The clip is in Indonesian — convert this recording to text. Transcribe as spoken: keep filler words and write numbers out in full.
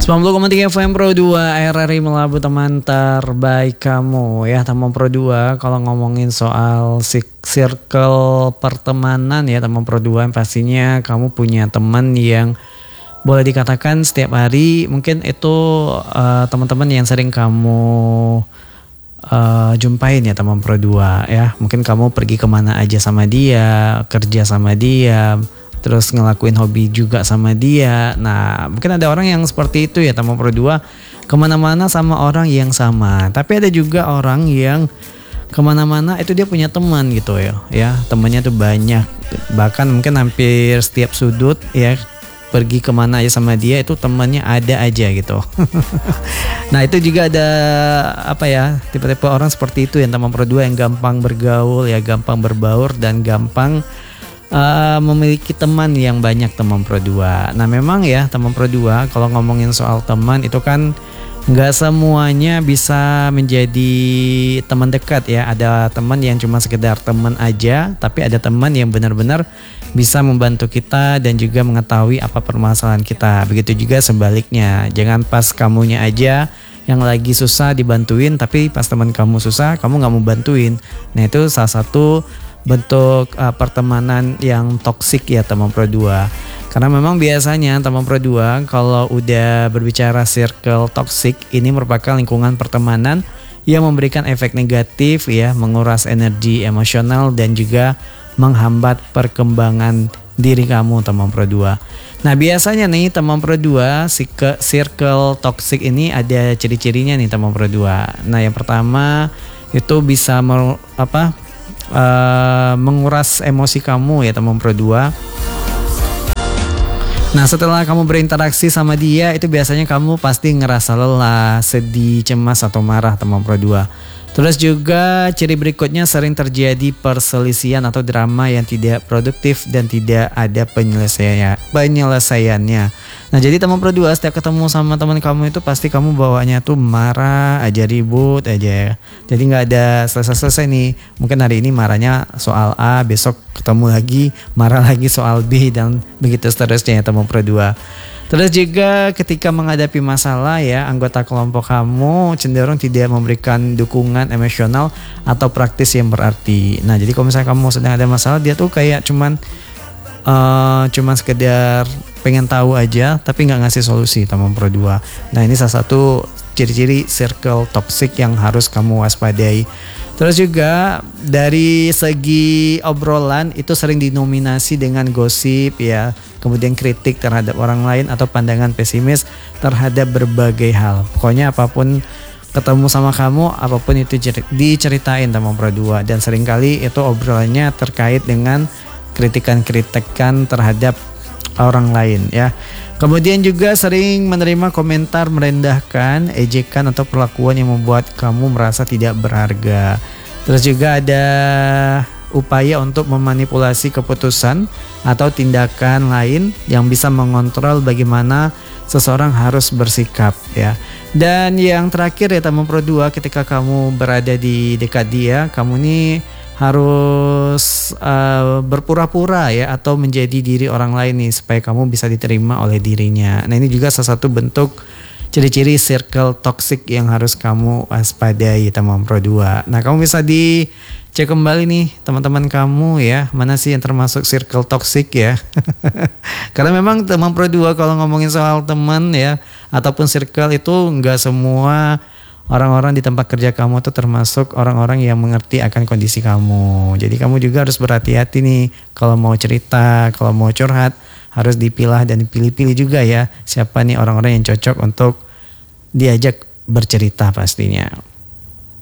sembilan puluh koma tiga F M Pro dua R R I Melabu, teman terbaik kamu ya. Teman Pro dua, kalau ngomongin soal circle pertemanan ya teman Pro dua, pastinya kamu punya teman yang boleh dikatakan setiap hari mungkin itu uh, teman-teman yang sering kamu uh, jumpain ya teman Pro dua ya. Mungkin kamu pergi kemana aja sama dia, kerja sama dia, terus ngelakuin hobi juga sama dia. Nah mungkin ada orang yang seperti itu ya teman Pro dua, kemana-mana sama orang yang sama. Tapi ada juga orang yang kemana-mana itu dia punya teman gitu ya, ya temannya tuh banyak, bahkan mungkin hampir setiap sudut ya, pergi kemana aja sama dia itu temannya ada aja gitu. Nah itu juga ada apa ya, tipe-tipe orang seperti itu yang teman Pro dua, yang gampang bergaul ya, gampang berbaur dan gampang Uh, memiliki teman yang banyak teman Pro dua. Nah memang ya teman Pro dua, kalau ngomongin soal teman itu kan nggak semuanya bisa menjadi teman dekat ya. Ada teman yang cuma sekedar teman aja, tapi ada teman yang benar-benar bisa membantu kita dan juga mengetahui apa permasalahan kita. Begitu juga sebaliknya, jangan pas kamunya aja yang lagi susah dibantuin, tapi pas teman kamu susah kamu nggak mau bantuin. Nah itu salah satu bentuk uh, pertemanan yang toksik ya teman Pro dua. Karena memang biasanya teman Pro dua kalau udah berbicara circle toksik, ini merupakan lingkungan pertemanan yang memberikan efek negatif ya, menguras energi emosional dan juga menghambat perkembangan diri kamu teman Pro dua. Nah biasanya nih teman Pro dua, circle toksik ini ada ciri-cirinya nih teman Pro dua. Nah yang pertama itu bisa mer, apa Uh, menguras emosi kamu ya teman Pro dua. Nah setelah kamu berinteraksi sama dia, itu biasanya kamu pasti ngerasa lelah, sedih, cemas atau marah teman Pro dua. Terus juga ciri berikutnya, sering terjadi perselisihan atau drama yang tidak produktif dan tidak ada penyelesaiannya, penyelesaiannya. Nah jadi teman Pro dua, setiap ketemu sama teman kamu itu pasti kamu bawanya tuh marah aja, ribut aja ya. Jadi nggak ada selesai-selesai nih. Mungkin hari ini marahnya soal A, besok ketemu lagi marah lagi soal B, dan begitu seterusnya ya teman Pro dua. Terus juga ketika menghadapi masalah ya, anggota kelompok kamu cenderung tidak memberikan dukungan emosional atau praktis yang berarti. Nah jadi kalau misalnya kamu sedang ada masalah, dia tuh kayak cuman uh, cuman sekedar pengen tahu aja tapi nggak ngasih solusi teman Pro dua. Nah ini salah satu ciri-ciri circle toxic yang harus kamu waspadai. Terus juga dari segi obrolan itu sering dinominasi dengan gosip ya, kemudian kritik terhadap orang lain atau pandangan pesimis terhadap berbagai hal. Pokoknya apapun ketemu sama kamu, apapun itu diceritain teman Pro dua, dan seringkali itu obrolannya terkait dengan kritikan-kritikan terhadap orang lain ya. Kemudian juga sering menerima komentar merendahkan, ejekan atau perlakuan yang membuat kamu merasa tidak berharga. Terus juga ada upaya untuk memanipulasi keputusan atau tindakan lain yang bisa mengontrol bagaimana seseorang harus bersikap ya. Dan yang terakhir ya teman Pro dua, ketika kamu berada di dekat dia, kamu nih harus uh, berpura-pura ya, atau menjadi diri orang lain nih supaya kamu bisa diterima oleh dirinya. Nah ini juga salah satu bentuk ciri-ciri circle toxic yang harus kamu waspadai teman Pro dua. Nah kamu bisa dicek kembali nih teman-teman kamu ya, mana sih yang termasuk circle toxic ya. Karena memang teman Pro dua kalau ngomongin soal teman ya ataupun circle itu nggak semua orang-orang di tempat kerja kamu tuh termasuk orang-orang yang mengerti akan kondisi kamu. Jadi kamu juga harus berhati-hati nih kalau mau cerita, kalau mau curhat, harus dipilah dan dipilih-pilih juga ya, siapa nih orang-orang yang cocok untuk diajak bercerita pastinya.